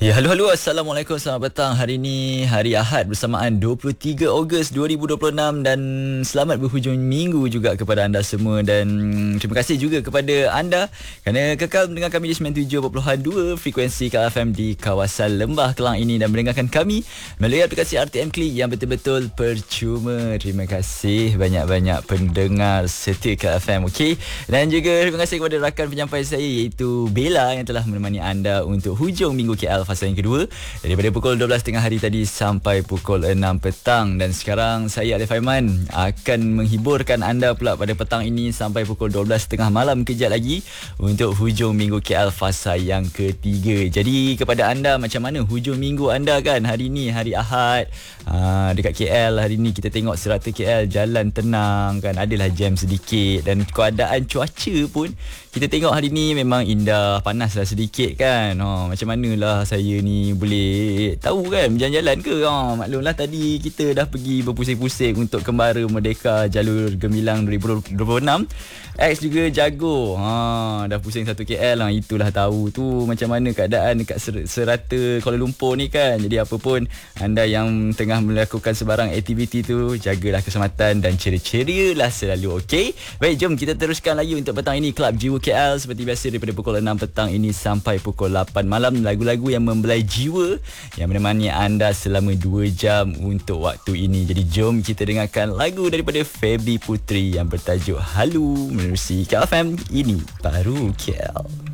Ya, halo. Assalamualaikum. Selamat petang. Hari ini hari Ahad bersamaan 23 Ogos 2026 dan selamat berhujung minggu juga kepada anda semua dan terima kasih juga kepada anda kerana kekal mendengar kami di 97.2 frekuensi KFM di kawasan Lembah Kelang ini dan mendengarkan kami melalui aplikasi RTM Klik yang betul-betul percuma. Terima kasih banyak-banyak pendengar setia KFM. Okey. Dan juga terima kasih kepada rakan penyampai saya iaitu Bella yang telah menemani anda untuk hujung minggu KL fasa yang kedua daripada pukul 12 tengah hari tadi sampai pukul 6 petang. Dan sekarang saya Alif Aiman akan menghiburkan anda pula pada petang ini sampai pukul 12 tengah malam kejap lagi untuk hujung minggu KL fasa yang ketiga. Jadi kepada anda, macam mana hujung minggu anda kan hari ni, hari Ahad dekat KL hari ni kita tengok serata KL jalan tenang kan, adalah jam sedikit dan keadaan cuaca pun kita tengok hari ni memang indah, panas lah sedikit kan. Macam manalah saya ni boleh tahu kan berjalan-jalan ke. Maklumlah tadi kita dah pergi berpusing-pusing untuk Kembara Merdeka Jalur Gemilang 2026. X juga jago. Dah pusing 1 KL lah. Itulah tahu tu macam mana keadaan dekat serata Kuala Lumpur ni kan. Jadi apa pun anda yang tengah melakukan sebarang aktiviti tu, jagalah keselamatan dan ceria-cerialah selalu, okey? Baik, jom kita teruskan lagi untuk petang ini Club Jiwa KL seperti biasa daripada pukul 6 petang ini sampai pukul 8 malam. Lagu-lagu yang membelai jiwa yang menemani anda selama 2 jam untuk waktu ini. Jadi jom kita dengarkan lagu daripada Feby Putri yang bertajuk Halu menerusi KFM. Ini baru KL.